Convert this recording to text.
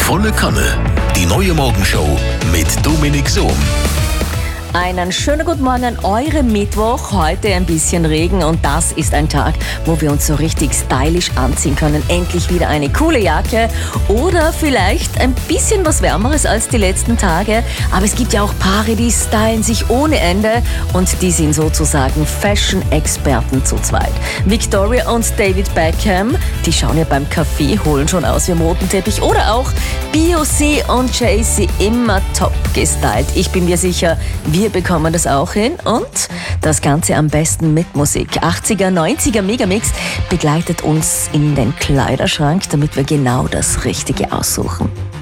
Volle Kanne. Die neue Morgenshow mit Dominik Sohm. Einen schönen guten Morgen an eurem Mittwoch. Heute ein bisschen Regen und das ist ein Tag, wo wir uns so richtig stylisch anziehen können. Endlich wieder eine coole Jacke oder vielleicht ein bisschen was Wärmeres als die letzten Tage. Aber es gibt ja auch Paare, die stylen sich ohne Ende und die sind sozusagen Fashion-Experten zu zweit. Victoria und David Beckham, die schauen ja beim Kaffee holen schon aus wie am roten Teppich. Oder auch Beyoncé und Jay-Z, immer top gestylt. Ich bin mir sicher, wir bekommen das auch hin und das Ganze am besten mit Musik. 80er, 90er Megamix begleitet uns in den Kleiderschrank, damit wir genau das Richtige aussuchen.